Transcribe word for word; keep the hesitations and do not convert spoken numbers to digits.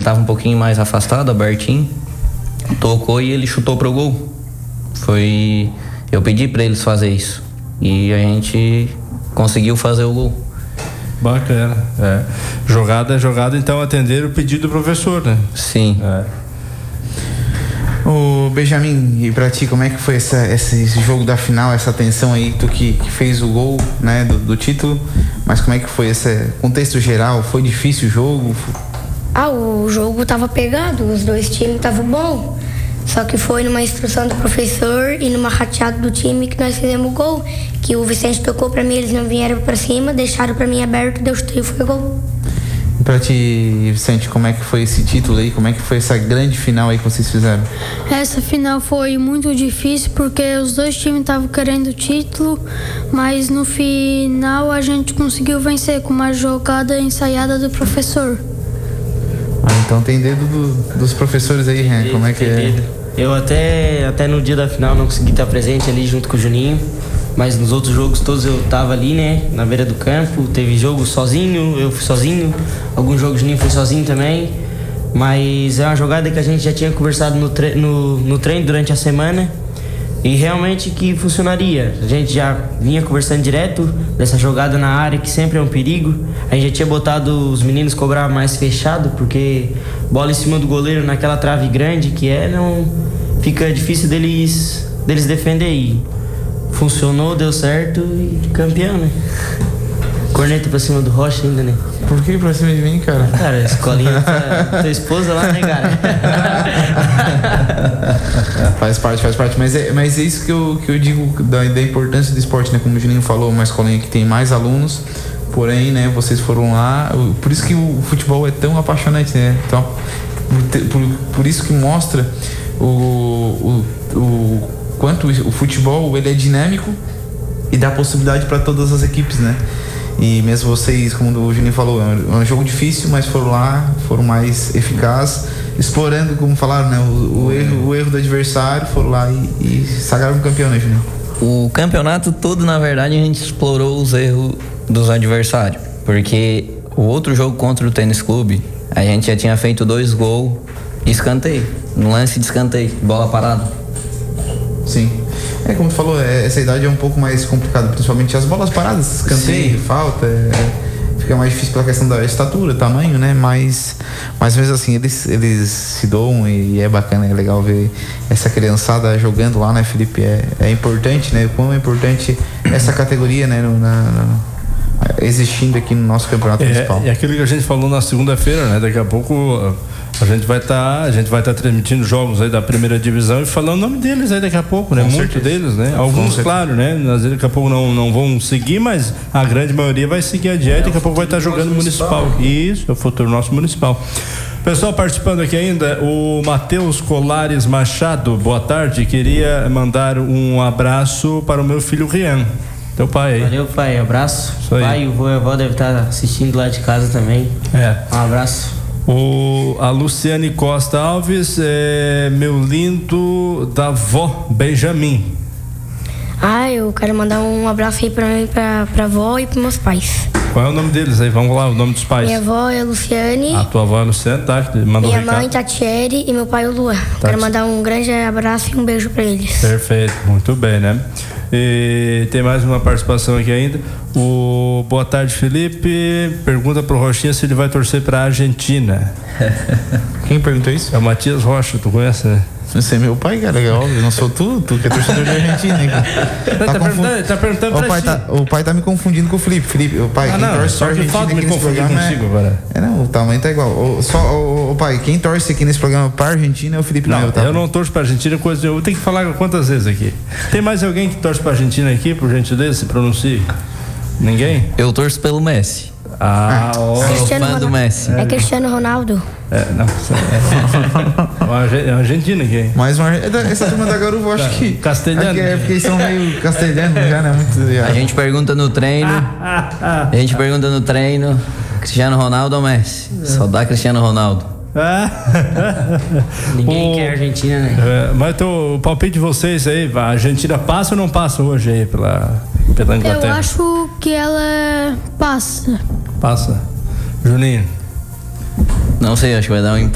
tava um pouquinho mais afastado, abertinho. Tocou e ele chutou pro gol. Foi... Eu pedi pra eles fazer isso. E a gente conseguiu fazer o gol. Bacana, é. Jogada é jogada, então atender o pedido do professor, né? Sim. É. O Benjamin, e pra ti, como é que foi essa, esse jogo da final, essa tensão aí, tu que, que fez o gol, né, do, do título, mas como é que foi esse contexto geral? Foi difícil o jogo? Ah, o jogo tava pegado, os dois times estavam bom. Só que foi numa instrução do professor e numa rateada do time que nós fizemos o gol. Que o Vicente tocou pra mim, eles não vieram pra cima, deixaram pra mim aberto, deu chute e foi gol. E pra ti, Vicente, como é que foi esse título aí? Como é que foi essa grande final aí que vocês fizeram? Essa final foi muito difícil porque os dois times estavam querendo o título, mas no final a gente conseguiu vencer com uma jogada ensaiada do professor. Ah, então tem dedo do, dos professores aí, né? Como é que é? Eu até, até no dia da final não consegui estar presente ali junto com o Juninho, mas nos outros jogos todos eu tava ali, né, na beira do campo. Teve jogo sozinho, eu fui sozinho, alguns jogos o Juninho foi sozinho também, mas é uma jogada que a gente já tinha conversado no, tre- no, no treino durante a semana e realmente que funcionaria. A gente já vinha conversando direto dessa jogada na área, que sempre é um perigo. A gente já tinha botado os meninos cobrar mais fechado, porque bola em cima do goleiro naquela trave grande que é, não fica difícil deles, deles defender. E funcionou, deu certo e campeão, né? Corneta pra cima do Rocha ainda, né? Por que pra cima de mim, cara? Cara, escolinha da tua esposa lá, né, cara? Faz parte, faz parte. Mas é, mas é isso que eu, que eu digo da, da importância do esporte, né? Como o Juninho falou, uma escolinha que tem mais alunos, porém, né, vocês foram lá. Por isso que o futebol é tão apaixonante, né? Então, por, por isso que mostra o, o, o quanto o futebol ele é dinâmico e dá possibilidade para todas as equipes, né? E mesmo vocês, como o Juninho falou, é um jogo difícil, mas foram lá, foram mais eficazes, explorando, como falaram, né, o, o, erro, o erro do adversário, foram lá e, e sagraram o campeão, né, Juninho? O campeonato todo, na verdade, a gente explorou os erros dos adversários, porque o outro jogo contra o Tênis Clube, a gente já tinha feito dois gols de escanteio, no lance de escanteio, bola parada. Sim. É, como tu falou, é, essa idade é um pouco mais complicada, principalmente as bolas paradas, escanteio, falta, é, fica mais difícil pela questão da estatura, tamanho, né? Mas, mas mesmo assim, eles, eles se doam e é bacana, é legal ver essa criançada jogando lá, né, Felipe? É, é importante, né? Como é importante essa categoria, né, no, na, na, existindo aqui no nosso campeonato é, municipal. É aquilo que a gente falou na segunda-feira, né? Daqui a pouco a gente vai estar, tá, a gente vai estar tá transmitindo jogos aí da primeira divisão e falando o nome deles aí daqui a pouco, né? Muitos deles, né? Alguns, claro, né? Às vezes daqui a pouco não, não vão seguir, mas a grande maioria vai seguir adiante, é, daqui a pouco vai estar tá jogando municipal. municipal. Isso, é o futuro nosso municipal. Pessoal participando aqui ainda, o Matheus Colares Machado, boa tarde, queria mandar um abraço para o meu filho Rian. Teu pai aí. Valeu, pai. Abraço. Isso aí. Pai e o vô e a avó devem estar assistindo lá de casa também. É. Um abraço. O, a Luciane Costa Alves, é, meu lindo da vó Benjamin. Ah, eu quero mandar um abraço aí pra mim, pra, pra avó e pros meus pais. Qual é o nome deles aí? Vamos lá, o nome dos pais. Minha avó é a Luciane. A tua avó é a Luciane, tá? Mandou Minha um mãe, recado. Tatiele, e meu pai, o Luan. Tá. Quero mandar um grande abraço e um beijo pra eles. Perfeito, muito bem, né? E tem mais uma participação aqui ainda. O Boa tarde, Felipe. Pergunta pro Rochinha se ele vai torcer pra Argentina. Quem perguntou isso? É o Matias Rocha, tu conhece, né? Você é meu pai, cara, é óbvio, não sou tu, tu que é torcedor da Argentina, hein, cara. Tá, tá, confu... perguntando, tá perguntando o pra pai ti. tá, o pai tá me confundindo com o Felipe. Felipe, o pai, Ah, quem não, torce só pra que Argentina falta me aqui nesse confundir programa contigo é... agora. É, não, o tamanho tá igual. O, só, o, o pai, quem torce aqui nesse programa pra Argentina é o Felipe, não, não eu, tá? Eu não torço pra Argentina, coisa eu tenho que falar quantas vezes aqui. Tem mais alguém que torce pra Argentina aqui, por gentileza, se pronuncie? Ninguém? Eu torço pelo Messi. Ah, ó. Sou Cristiano fã do Ronaldo. Messi. É Cristiano Ronaldo. É, não. É Argentina aqui. Mais uma. Essa turma da Garuva, eu acho que. Castelhano. Acho que é porque eles são meio castelhanos já, né? Muito. Já. A gente pergunta no treino. A gente pergunta no treino: Cristiano Ronaldo ou Messi? Só dá Cristiano Ronaldo. Ninguém O- quer Argentina, né? É, mas tô, o palpite de vocês aí, a Argentina passa ou não passa hoje aí pela, pela Eu Inglaterra? acho que ela passa. Passa. Juninho. Não sei, acho que vai dar um empate.